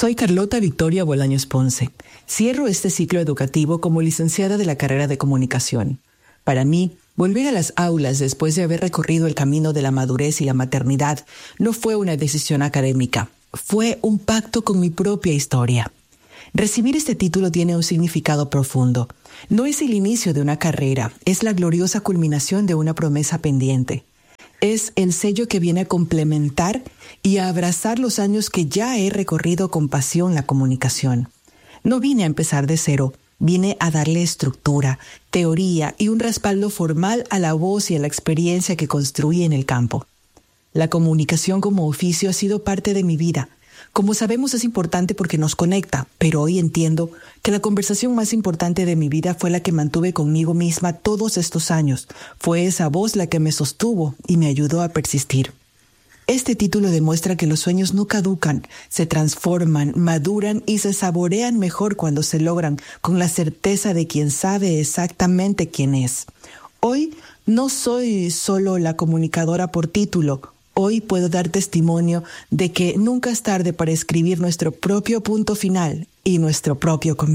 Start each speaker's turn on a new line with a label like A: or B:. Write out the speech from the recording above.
A: Soy Carlota Victoria Bolaños Ponce. Cierro este ciclo educativo como licenciada de la carrera de comunicación. Para mí, volver a las aulas después de haber recorrido el camino de la madurez y la maternidad no fue una decisión académica, fue un pacto con mi propia historia. Recibir este título tiene un significado profundo. No es el inicio de una carrera, es la gloriosa culminación de una promesa pendiente. Es el sello que viene a complementar y a abrazar los años que ya he recorrido con pasión la comunicación. No vine a empezar de cero, vine a darle estructura, teoría y un respaldo formal a la voz y a la experiencia que construí en el campo. La comunicación como oficio ha sido parte de mi vida. Como sabemos, es importante porque nos conecta, pero hoy entiendo que la conversación más importante de mi vida fue la que mantuve conmigo misma todos estos años. Fue esa voz la que me sostuvo y me ayudó a persistir. Este título demuestra que los sueños no caducan, se transforman, maduran y se saborean mejor cuando se logran con la certeza de quien sabe exactamente quién es. Hoy no soy solo la comunicadora por título. Hoy puedo dar testimonio de que nunca es tarde para escribir nuestro propio punto final y nuestro propio comienzo.